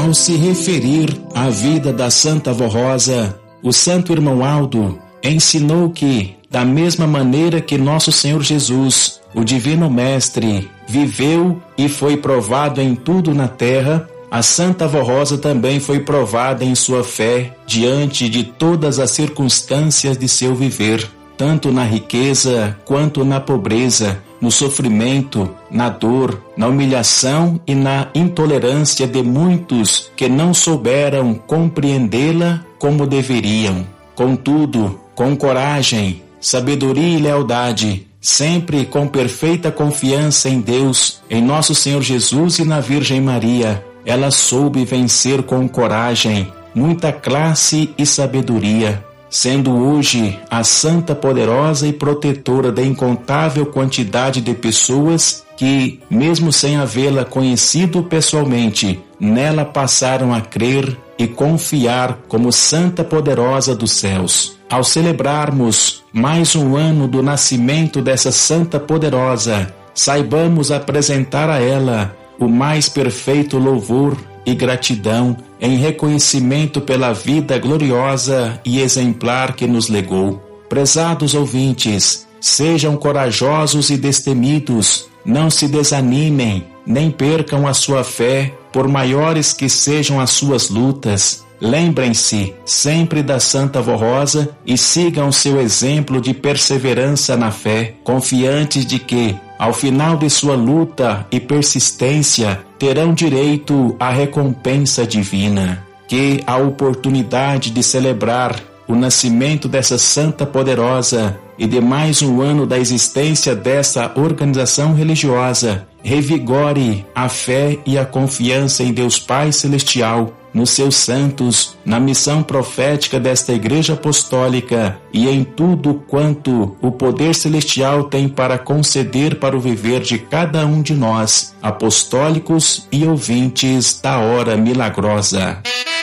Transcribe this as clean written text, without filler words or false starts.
Ao se referir à vida da Santa Avó Rosa, o Santo Irmão Aldo ensinou que, da mesma maneira que Nosso Senhor Jesus, o Divino Mestre, viveu e foi provado em tudo na terra, a Santa Avó Rosa também foi provada em sua fé diante de todas as circunstâncias de seu viver, tanto na riqueza quanto na pobreza, no sofrimento, na dor, na humilhação e na intolerância de muitos que não souberam compreendê-la como deveriam. Contudo, com coragem, sabedoria e lealdade, sempre com perfeita confiança em Deus, em Nosso Senhor Jesus e na Virgem Maria, ela soube vencer com coragem, muita classe e sabedoria, sendo hoje a santa poderosa e protetora da incontável quantidade de pessoas que, mesmo sem havê-la conhecido pessoalmente, nela passaram a crer e confiar como santa poderosa dos céus. Ao celebrarmos mais um ano do nascimento dessa santa poderosa, saibamos apresentar a ela o mais perfeito louvor e gratidão em reconhecimento pela vida gloriosa e exemplar que nos legou. Prezados ouvintes, sejam corajosos e destemidos, não se desanimem, nem percam a sua fé, por maiores que sejam as suas lutas. Lembrem-se sempre da Santa Avó Rosa e sigam seu exemplo de perseverança na fé, confiantes de que, ao final de sua luta e persistência, terão direito à recompensa divina. Que a oportunidade de celebrar o nascimento dessa Santa Poderosa e de mais um ano da existência dessa organização religiosa revigore a fé e a confiança em Deus Pai Celestial, nos seus santos, na missão profética desta Igreja Apostólica e em tudo quanto o poder celestial tem para conceder para o viver de cada um de nós, apostólicos e ouvintes da Hora Milagrosa.